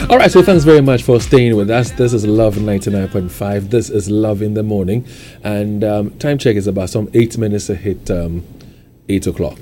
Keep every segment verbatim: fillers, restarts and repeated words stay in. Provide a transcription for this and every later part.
All right, so thanks very much for staying with us. This is Love ninety-nine point five. This is Love in the Morning. And um, time check is about some eight minutes to hit um, eight o'clock.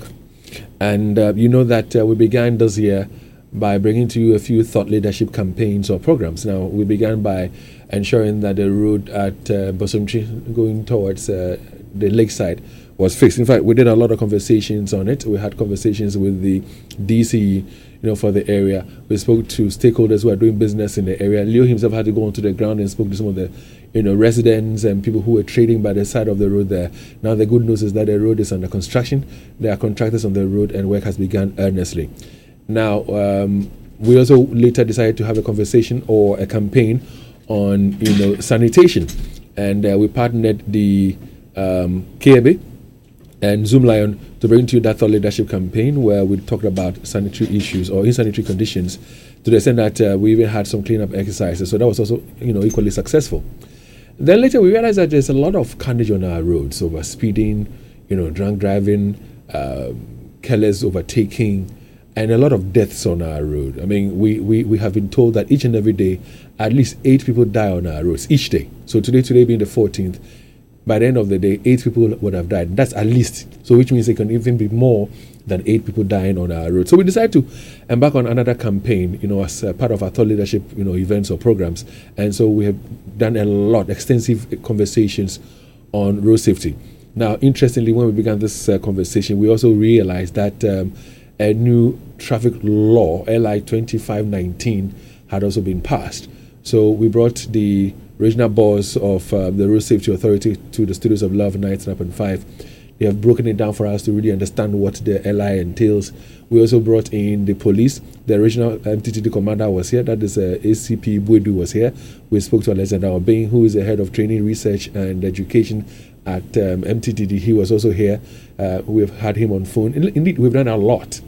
And uh, you know that uh, we began this year by bringing to you a few thought leadership campaigns or programs. Now, we began by ensuring that the road at uh, Bosumtwi going towards uh, the lakeside was fixed. In fact, we did a lot of conversations on it. We had conversations with the D C, you know, for the area. We spoke to stakeholders who are doing business in the area. Leo himself had to go onto the ground and spoke to some of the, you know, residents and people who were trading by the side of the road there. Now, the good news is that the road is under construction. There are contractors on the road and work has begun earnestly. Now, um, we also later decided to have a conversation or a campaign on, you know, sanitation. And uh, we partnered the um, K A B and Zoom Lion to bring to you that thought leadership campaign where we talked about sanitary issues or insanitary conditions to the extent that uh, we even had some cleanup exercises. So that was also, you know, equally successful. Then later we realized that there's a lot of carnage on our roads over speeding, you know, drunk driving, uh, careless overtaking, and a lot of deaths on our road. I mean, we, we, we have been told that each and every day, at least eight people die on our roads each day. So today, today being the fourteenth, by the end of the day, eight people would have died. That's at least. So which means it can even be more than eight people dying on our road. So we decided to embark on another campaign, you know, as uh, part of our thought leadership, you know, events or programs. And so we have done a lot, extensive conversations on road safety. Now, interestingly, when we began this uh, conversation, we also realized that um, a new traffic law, L I twenty-five nineteen, had also been passed. So we brought the regional boss of uh, the Road Safety Authority to the studios of Love ninety-nine point five. They have broken it down for us to really understand what the L I entails. We also brought in the police. The regional M T T D commander was here. That is uh, A C P Buedu was here. We spoke to Alexander Obeng, who is the head of training, research, and education at um, M T T D. He was also here. Uh, we've had him on phone. Indeed, we've done a lot.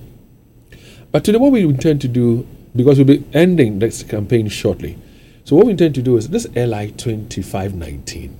But today, what we intend to do, because we'll be ending this campaign shortly, so what we intend to do is this L I twenty-five nineteen.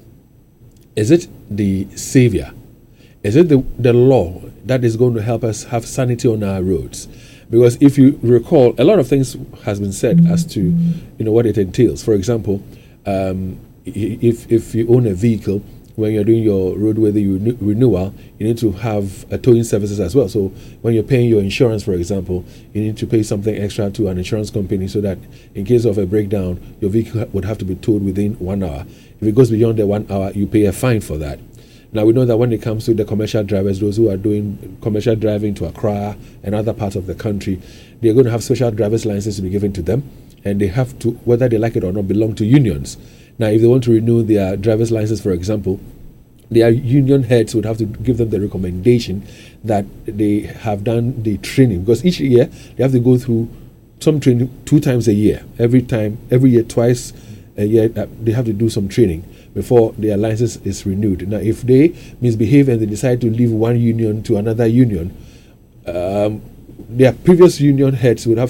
Is it the savior? Is it the, the law that is going to help us have sanity on our roads? Because if you recall, a lot of things has been said as to, you know, what it entails. For example, um, if if you own a vehicle, when you're doing your roadworthy renew- renewal, you need to have a towing services as well. So when you're paying your insurance, for example, you need to pay something extra to an insurance company so that in case of a breakdown, your vehicle would have to be towed within one hour. If it goes beyond the one hour, you pay a fine for that. Now, we know that when it comes to the commercial drivers, those who are doing commercial driving to Accra and other parts of the country, they're going to have special driver's licenses to be given to them, and they have to, whether they like it or not, belong to unions. Now, if they want to renew their driver's license, for example, their union heads would have to give them the recommendation that they have done the training, because each year they have to go through some training two times a year. Every time, every year, twice a year, uh, they have to do some training before their license is renewed. Now, if they misbehave and they decide to leave one union to another union, um, their previous union heads would have